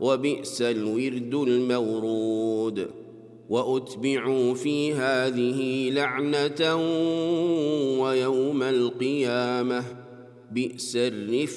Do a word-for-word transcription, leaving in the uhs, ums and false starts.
وبئس الورد المورود. وأتبعوا في هذه لعنة ويوم القيامة بئس الرفد